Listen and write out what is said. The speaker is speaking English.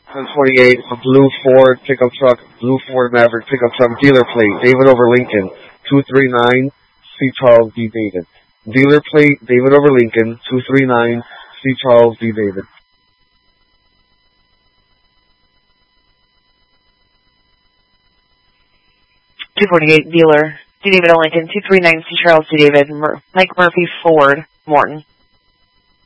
1028, a blue Ford pickup truck, blue Ford Maverick pickup truck, dealer plate, David over Lincoln, 239, C. Charles D. David. Dealer plate, David over Lincoln, 239, C. Charles D. David. 248, dealer, D. David O. Lincoln, 239, C. Charles D. David, Mike Murphy, Ford, Morton.